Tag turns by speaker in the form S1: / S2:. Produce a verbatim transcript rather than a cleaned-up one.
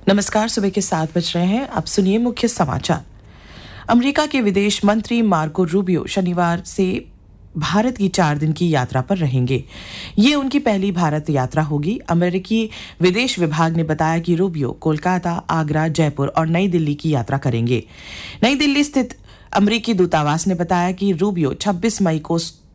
S1: नमस्कार, सुबह के सात बज रहे हैं। अब सुनिए मुख्य समाचार। अमेरिका के विदेश मंत्री मार्को रूबियो शनिवार से भारत की चार दिन की यात्रा पर रहेंगे। ये उनकी पहली भारत यात्रा होगी। अमेरिकी विदेश विभाग ने बताया कि रूबियो कोलकाता, आगरा, जयपुर और नई दिल्ली की यात्रा करेंगे। नई दिल्ली स्थित अमेरिकी दूतावास ने बताया कि रूबियो छब्बीस मई को